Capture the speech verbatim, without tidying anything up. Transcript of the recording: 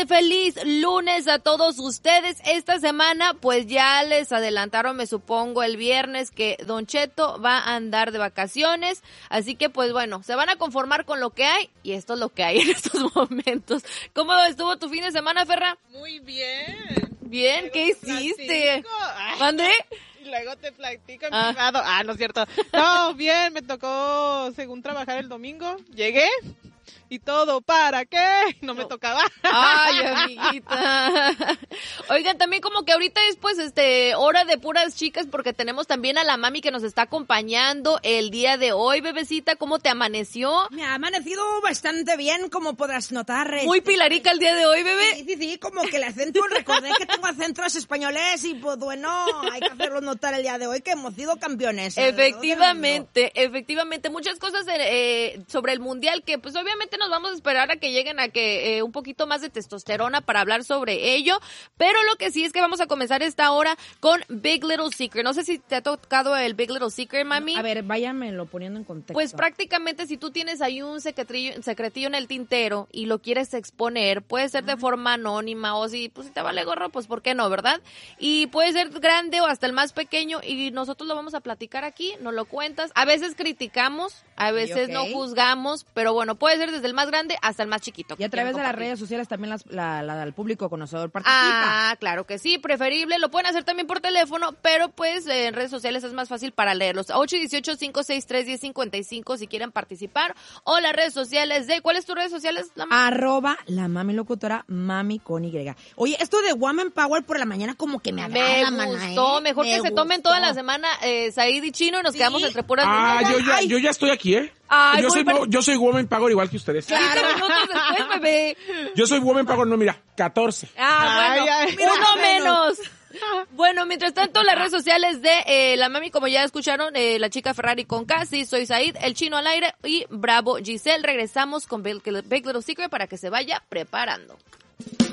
de feliz lunes a todos ustedes. Esta semana pues ya les adelantaron, me supongo, el viernes que Don Cheto va a andar de vacaciones, así que pues bueno, se van a conformar con lo que hay y esto es lo que hay en estos momentos. ¿Cómo estuvo tu fin de semana, Ferra? Muy bien. Bien, Luego ¿qué hiciste? ¿Mande? Y luego te platico en ah. privado. Ah, no es cierto. No, bien, me tocó según trabajar el domingo. Llegué. ¿Y todo para qué? No me tocaba. Ay, amiguita. Oigan, también como que ahorita es pues este hora de puras chicas porque tenemos también a la mami que nos está acompañando el día de hoy, bebecita. ¿Cómo te amaneció? Me ha amanecido bastante bien, como podrás notar. Muy pilarica el día de hoy, bebé. Sí, sí, sí, como que el acento, recordé que tengo acentos españoles y pues bueno, hay que hacerlo notar el día de hoy que hemos sido campeones. Efectivamente, efectivamente. Muchas cosas eh, sobre el mundial que pues obviamente nos vamos a esperar a que lleguen a que eh, un poquito más de testosterona para hablar sobre ello, pero lo que sí es que vamos a comenzar esta hora con Big Little Secret. No sé si te ha tocado el Big Little Secret, mami. A ver, váyamelo poniendo en contexto. Pues prácticamente si tú tienes ahí un secretillo, secretillo en el tintero y lo quieres exponer, puede ser de forma anónima o si, pues, si te vale gorro, pues ¿por qué no, verdad? Y puede ser grande o hasta el más pequeño y nosotros lo vamos a platicar aquí, nos lo cuentas. A veces criticamos, a veces okay. no juzgamos, pero bueno, puede ser desde el más grande hasta el más chiquito. Y a través de las redes sociales también las, la, la, el público conocedor participa. Ah, claro que sí, preferible. Lo pueden hacer también por teléfono, pero pues eh, en redes sociales es más fácil para leerlos. ocho uno ocho, cinco seis tres, uno cero cinco cinco si quieren participar. O las redes sociales de... ¿Cuáles tus redes sociales? La Arroba la mami locutora, mami con Y. Oye, esto de Woman Power por la mañana como que me agrada, Me mana, gustó. ¿eh? Mejor me que gustó. se tomen toda la semana eh, Said y Chino y nos ¿Sí? quedamos entre puras... Ah, yo ya, yo ya estoy aquí, ¿eh? Ay, yo, soy, para... yo soy Woman Power igual que ustedes. Claro, minutos después, bebé. Yo soy Woman Power, no, mira, catorce. Ah, bueno, ay, ay, mira, uno menos. Bueno, mientras tanto, las redes sociales de eh, la mami, como ya escucharon, eh, la chica Ferrari con Casi, soy Said, el Chino al aire y Bravo Giselle. Regresamos con Big, Big Little Secret para que se vaya preparando.